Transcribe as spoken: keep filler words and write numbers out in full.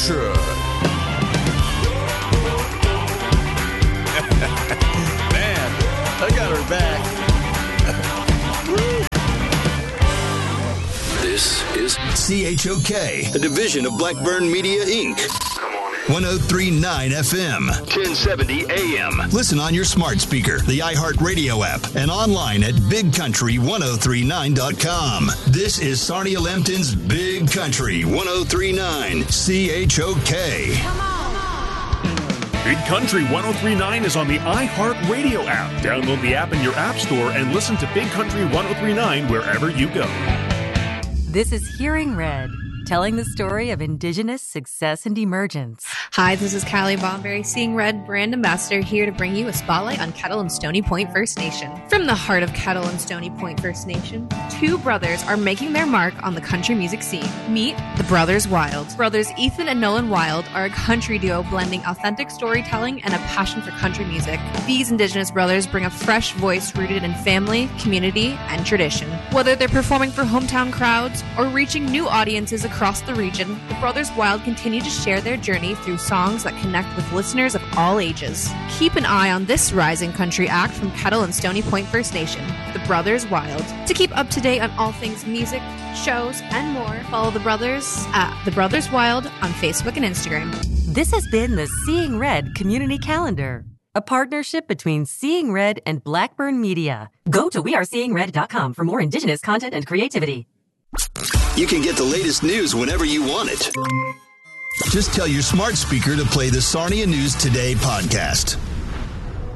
Nation. Man, I got her back. This is C H O K, a division of Blackburn Media, Incorporated. one oh three point nine F M, ten seventy A M. Listen on your smart speaker, the iHeartRadio app, and online at big country ten thirty-nine dot com. This is Sarnia Lambton's Big Country ten thirty-nine C H O K. Come on. Big Country ten thirty-nine is on the iHeartRadio app. Download the app in your app store and listen to Big Country ten thirty-nine wherever you go. This is Hearing Red, telling the story of Indigenous success and emergence. Hi, this is Callie Bonberry, Seeing Red brand ambassador, here to bring you a spotlight on Kettle and Stony Point First Nation. From the heart of Kettle and Stony Point First Nation, two brothers are making their mark on the country music scene. Meet the Brothers Wild. Brothers Ethan and Nolan Wild are a country duo blending authentic storytelling and a passion for country music. These Indigenous brothers bring a fresh voice rooted in family, community, and tradition. Whether they're performing for hometown crowds or reaching new audiences across the region, the Brothers Wild continue to share their journey through songs that connect with listeners of all ages. Keep an eye on this rising country act from Kettle and Stony Point First Nation, the Brothers Wild. To keep up to date on all things music, shows, and more, follow the brothers at the Brothers Wild on Facebook and Instagram. This has been the Seeing Red Community Calendar, a partnership between Seeing Red and Blackburn Media. Go to we are seeing red dot com for more Indigenous content and creativity. You can get the latest news whenever you want it. Just tell your smart speaker to play the Sarnia News Today podcast.